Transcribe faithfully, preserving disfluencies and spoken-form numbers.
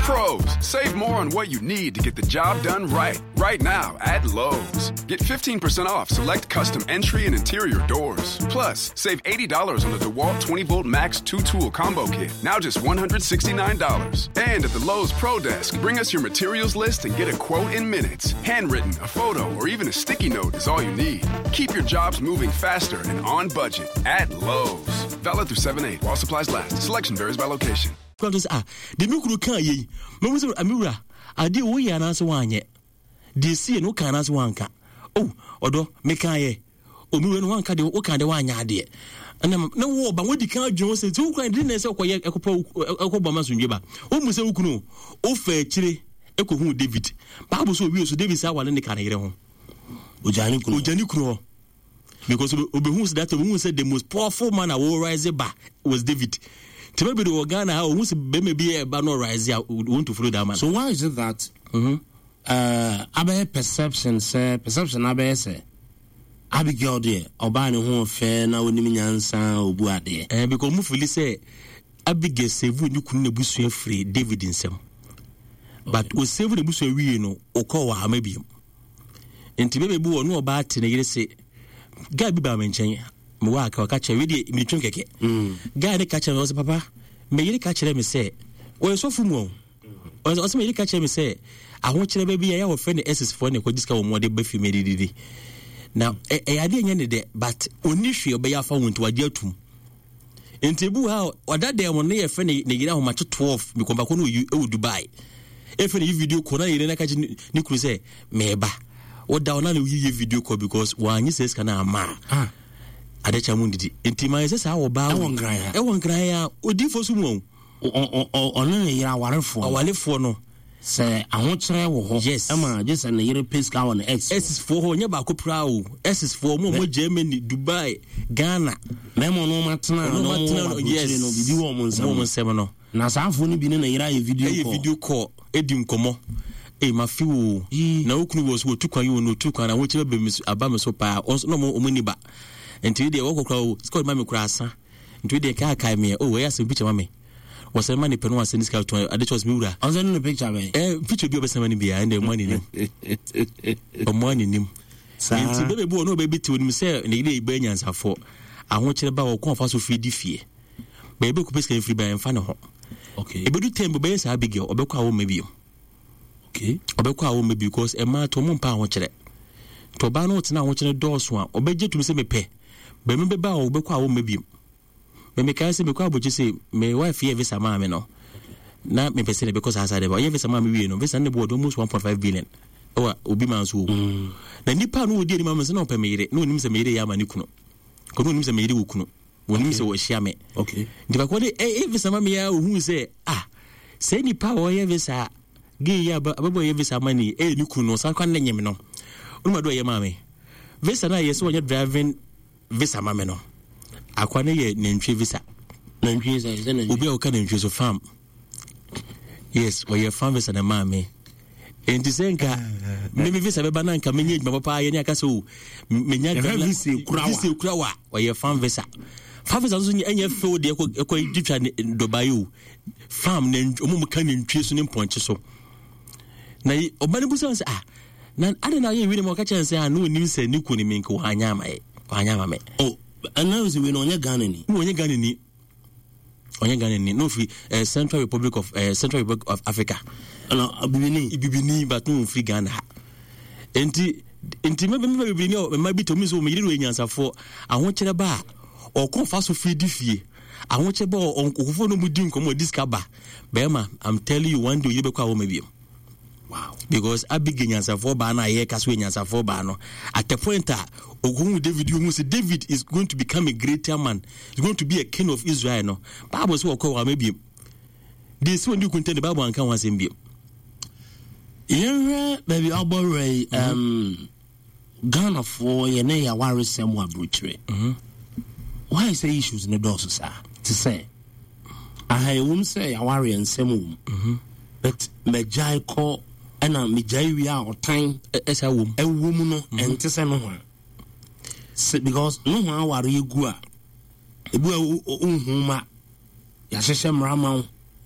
Pros, save more on what you need to get the job done right. Right now at Lowe's. Get fifteen percent off select custom entry and interior doors. Plus, save eighty dollars on the DeWalt twenty volt Max two tool combo kit. Now just one hundred sixty-nine dollars. And at the Lowe's Pro Desk, bring us your materials list and get a quote in minutes. Handwritten, a photo, or even a sticky note is all you need. Keep your jobs moving faster and on budget at Lowe's. Valid through seven eight while supplies last. Selection varies by location. Ah, the Nukuru can ye. Mamuzo Amura, I do we an answer one yet. They see no can as one can. Oh, Odo, Mekaye. Omu one can do what kind of one yard. And I'm no war, but what the car Jones says, who can didn't say quiet Obama Sunjiba. Almost a Ukuno, O fair chili, Echo David. Babu so real, so David saw one in the carrier. Ujani Kuro. Because Obehu's that who said the most powerful man I will rise back was David. To maybe the Ghana, who said maybe a banner rise out would want to follow that man. So why is it that? Mm-hmm. Uh, Abe perception, say perception. Abe say Abigail there, Obani who fair now when you answer Obuade. Eh, because Mufili say Abigail save you couldn't be so free David in some, but was saving the bush we know or call maybe. And to maybe bo no about in a say, God be by mentioning. Mwaka wakache widi michungeke. Gade kache wose papa. Me yiri kache me say. O so fumu. O so me yiri kache me say. Ahon kire baby ya wo friend S S four ne ko diska wo mode ba fi me dididi. Now e e ade nya ne de but oni hwe obe ya fa wonto wade atum. Entibu ha oda de mo ne ye friend ne yiri ahoma twelve mi komba ko no e Dubai. E friend yi video ko na yiri na kache ni kru say me ba. Oda ona ne yi video call because wa anyi says kana ama. Ah. Adecha mundidi intima ese sa wo ba e won gran ya e won gran ya odi fo su mu o o no ne yira warefo awalefo no se ahon kire wo ho e ma je se ne yire pesca won x s four ho nya ba ko pra o s four mo mo Germany Dubai Ghana me mo no matena no matena yes no bibi wo mo nsem mo nsem no na sa afo ni bi ne na yira ye video call e video call edi nkomo e ma fi wo na okunu wo so wo tukwan yo no tukwan na wo kire be aba me so pa no mo mo ni ba enti de wo kokra score mama kura asa enti de ka kai me oh we asen picture mama was a money pen was in this car to ade chos miura on the picture me eh picture bi obesa mani bia and the money nim o money nim enti bebe bo no bebe ti wonim say ne ide iba nyansafo aho kire ba wo kon fa so fi di fie bebe ku peska free ba enfa ne ho okay ebedu tembo be sa abigel obekwa wo mebio okay obekwa wo mebio because e ma to mo mpa ho kire to ba no tina ho kire dooso a obeje tumi se mepe be me beba wo bekwa wo mebio me me kan se bekwa boje se me wife ye visa ma me no na me pese ne because aside ba ye visa ma me wie no visa ne bo almost one point five billion o obi man so na nipa no odi ni ma me se no pe me yire no nim se me yire ya ma ni kuno ko no nim se me yire wo kuno wonim se wo hia me okay ndiba ko de e visa ma me ya hu se ah se nipa wo ye visa ge ya babo ye visa ma ni e ni kuno san kwa nyem no no ma do ye ma me visa na ye so wo driving visa ma me no akwa ne ye nantwe visa nantwe visa ne obi o ka nantwe so farm yes wo ye farm visa na ma me enti senka me me visa be bananka me nye djuma papa ye nya ka so me nya visa kurawa visa kurawa wo ye farm visa farm visa so nya fe de ko ko ditwa Dubai o farm na omo ka nantwe so ne ponche so na obane bu so ah na ade na ye wi ne mo ka chense ah no nim se ni ku ni minko anya ma anya ma me oh and now is we no nya Ghana ni no nya Ghana ni onya Ghana ni no free uh, Central Republic of uh, Central Republic of Africa no bibini bibini but no free Ghana enti enti me me bibini o me bi to mi so me yiri enyansafo ahon kire ba o kon fa so free difie ahon kire ba o kokofo no mu din komo discover be ma I'm telling you one day you be kwa wo mabiem. Wow. Because Abigail Nyansafo ba na ye kaso Nyansafo ba no at the point that Ogun David you say David is going to become a greater man. He's going to be a king of Israel no. Bible so ko wa maybe. This one you contend the Bible and can was be. Yeah, baby Albury um Ghana for ye na ya ware sem wa brutre. Mhm. Why say issues in the door sir? To say I won't say ya ware ensem wo. Mhm. But me jai ko ana me jai wi a otan esa wom e wom no ente se no ho because no ho aware egu a ebu unhuma ya hyehyɛ mrama